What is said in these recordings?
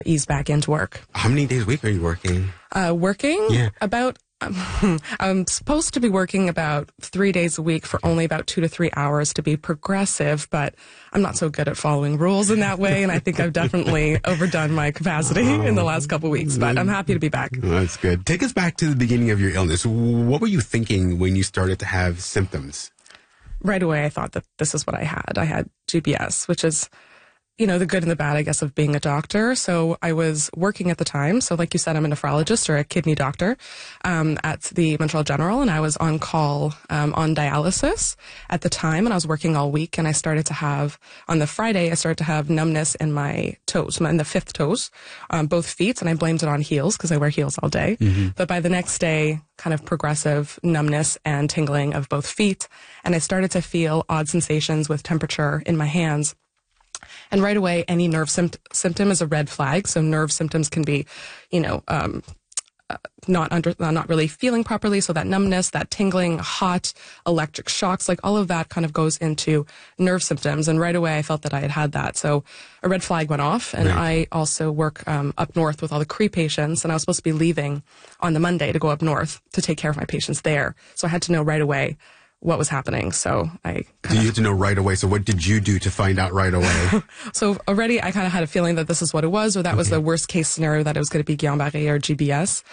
ease back into work. How many days a week are you working? Working? Yeah. About, I'm supposed to be working about 3 days a week for only about 2 to 3 hours to be progressive, but I'm not so good at following rules in that way, and I think I've definitely overdone my capacity in the last couple of weeks, but I'm happy to be back. Oh, that's good. Take us back to the beginning of your illness. What were you thinking when you started to have symptoms? Right away, I thought that this is what I had. I had GBS, which is, you know, the good and the bad, I guess, of being a doctor. So I was working at the time. So like you said, I'm a nephrologist or a kidney doctor at the Montreal General, and I was on call on dialysis at the time, and I was working all week, and I started to have, on the Friday, I started to have numbness in my toes, in the fifth toes, both feet, and I blamed it on heels because I wear heels all day. But by the next day, kind of progressive numbness and tingling of both feet, and I started to feel odd sensations with temperature in my hands. And right away, any nerve symptom is a red flag. So nerve symptoms can be, you know, not really feeling properly. So that numbness, that tingling, hot, electric shocks, like all of that kind of goes into nerve symptoms. And right away, I felt that I had that. So a red flag went off. And I also work up north with all the Cree patients. And I was supposed to be leaving on the Monday to go up north to take care of my patients there. So I had to know right away what was happening. So you had to know right away. So what did you do to find out right away? So already I kind of had a feeling that this is what it was, or that was the worst case scenario, that it was going to be Guillain-Barré or GBS.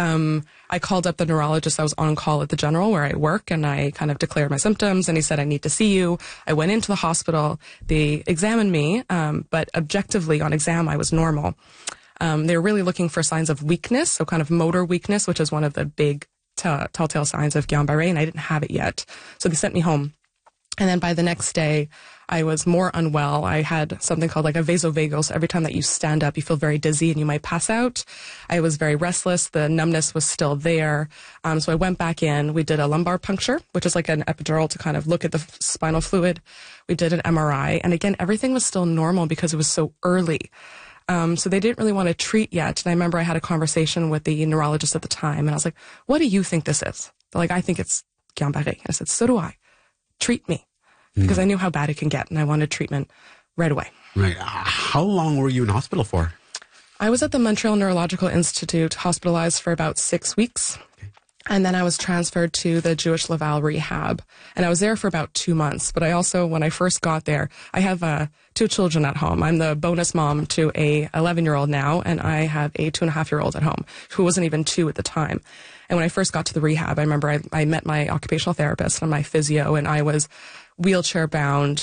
I called up the neurologist. I was on call at the General where I work, and I kind of declared my symptoms, and he said, I need to see you. I went into the hospital. They examined me, but objectively on exam, I was normal. They were really looking for signs of weakness, so kind of motor weakness, which is one of the big telltale signs of Guillain-Barré, and I didn't have it yet. So they sent me home. And then by the next day, I was more unwell. I had something called like a vasovagal. So every time that you stand up, you feel very dizzy and you might pass out. I was very restless. The numbness was still there. So I went back in. We did a lumbar puncture, which is like an epidural to kind of look at the spinal fluid. We did an MRI. And again, everything was still normal because it was so early. So they didn't really want to treat yet. And I remember I had a conversation with the neurologist at the time, and I was like, what do you think this is? They're like, I think it's Guillain-Barré. And I said, so do I. Treat me. Because I knew how bad it can get, and I wanted treatment right away. Right. How long were you in hospital for? I was at the Montreal Neurological Institute, hospitalized for about 6 weeks. And then I was transferred to the Jewish Laval rehab. And I was there for about 2 months. But I also, when I first got there, I have 2 children at home. I'm the bonus mom to a 11-year-old now, and I have a 2.5-year-old at home who wasn't even 2 at the time. And when I first got to the rehab, I remember I met my occupational therapist and my physio, and I was wheelchair bound.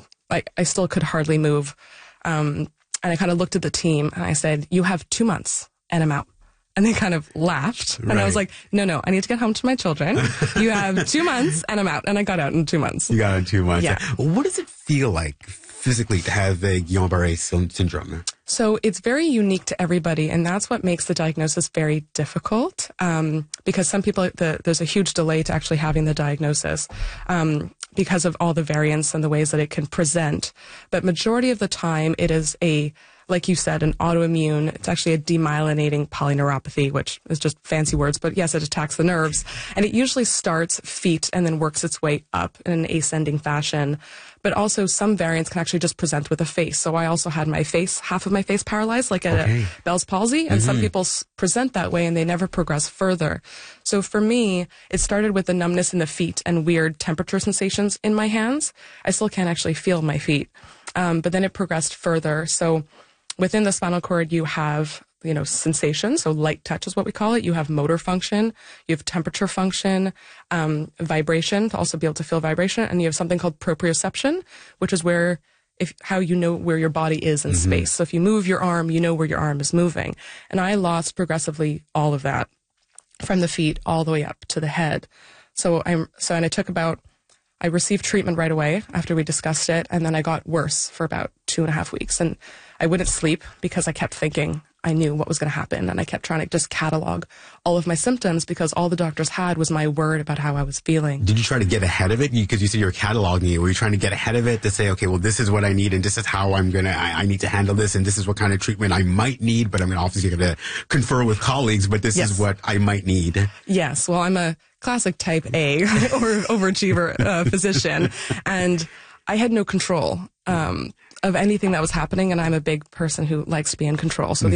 I still could hardly move. And I kind of looked at the team and I said, you have 2 months and I'm out. And they kind of laughed. And I was like, no, I need to get home to my children. You have 2 months and I'm out. And I got out in 2 months. You got out in 2 months. Yeah. What does it feel like physically to have the Guillain-Barré syndrome? So it's very unique to everybody, and that's what makes the diagnosis very difficult, because some people, there's a huge delay to actually having the diagnosis because of all the variants and the ways that it can present. But majority of the time, it is like you said, an autoimmune. It's actually a demyelinating polyneuropathy, which is just fancy words, but yes, it attacks the nerves. And it usually starts feet and then works its way up in an ascending fashion. But also some variants can actually just present with a face. So I also had my face, half of my face paralyzed, like a Bell's palsy. And some people present that way and they never progress further. So for me, it started with the numbness in the feet and weird temperature sensations in my hands. I still can't actually feel my feet. But then it progressed further. So within the spinal cord, you have, sensations. So light touch is what we call it. You have motor function, you have temperature function, vibration, to also be able to feel vibration. And you have something called proprioception, which is how you know where your body is in space. So if you move your arm, you know where your arm is moving. And I lost progressively all of that from the feet all the way up to the head. I received treatment right away after we discussed it, and then I got worse for about 2.5 weeks. And I wouldn't sleep because I kept thinking I knew what was going to happen, and I kept trying to just catalog all of my symptoms because all the doctors had was my word about how I was feeling. Did you try to get ahead of it? Because you said you were cataloging it. Were you trying to get ahead of it to say, okay, well, this is what I need, and this is how I need to handle this, and this is what kind of treatment I might need, but I'm obviously going to confer with colleagues, but this is what I might need. Yes. Well, I'm a classic type A or overachiever physician, and I had no control of anything that was happening, and I'm a big person who likes to be in control. So the